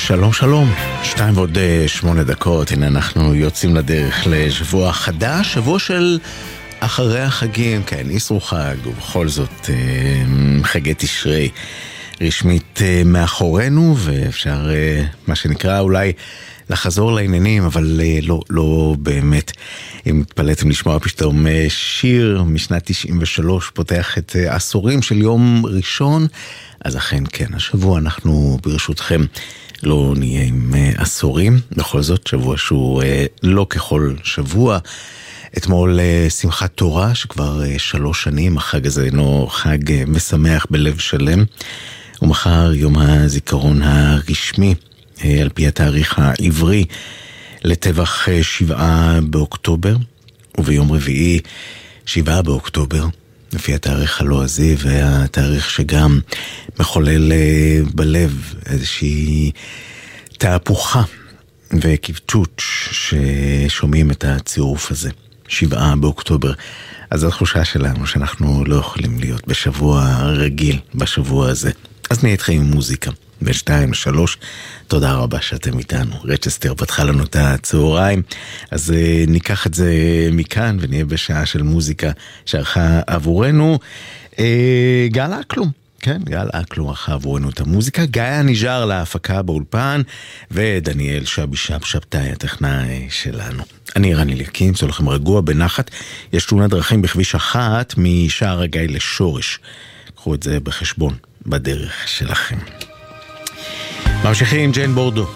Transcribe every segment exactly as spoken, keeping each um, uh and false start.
שלום שלום, שתיים ועוד שמונה דקות, הנה אנחנו יוצאים לדרך לשבוע חדש, שבוע של אחרי החגים, כן, איסרו חג, ובכל זאת חגי תשרי רשמית מאחורינו, ואפשר מה שנקרא אולי לחזור לעניינים, אבל לא, לא באמת. אם התפלאתם לשמוע פתאום שיר משנת תשעים ושלוש פותח את העשורים של יום ראשון, אז אכן כן, השבוע אנחנו ברשותכם לא נהיה עם עשורים, בכל זאת שבוע שהוא לא ככל שבוע. אתמול שמחת תורה שכבר שלוש שנים, החג הזה אינו חג משמח בלב שלם, ומחר יום הזיכרון הרשמי על פי התאריך העברי לטבח שבעה באוקטובר, וביום רביעי שבעה באוקטובר לפי התאריך הלועזי, והתאריך שגם מחולל בלב איזושהי תהפוכה וכבטות ששומעים את הצירוף הזה, שבעה באוקטובר. אז התחושה שלנו שאנחנו לא יכולים להיות בשבוע רגיל בשבוע הזה. אז נהיה איתכם עם מוזיקה בין שתיים לשלוש. תודה רבה שאתם איתנו. רצ'סטר פתחה לנו את הצהריים, אז uh, ניקח את זה מכאן ונהיה בשעה של מוזיקה שערכה עבורנו uh, גל אקלום. כן, גל אקלום ערכה עבורנו את המוזיקה, גיא ניג'ר להפקה באולפן, ודניאל שבי שב שבתאי הטכנאי שלנו. אני רני ליקים, זה לכם רגוע בנחת. יש תאונת דרכים בכביש אחת משער הגיא לשורש, קחו את זה בחשבון בדרך שלכם. ממשיכים עם ג'יין בורדו,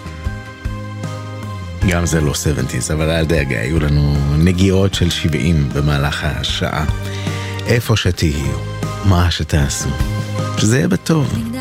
גם זה לא שבעים, אבל אל דאגה, היו לנו נגיעות של שבעים במהלך השעה. איפה שתהיו, מה שתעשו, שזה יהיה בטוב.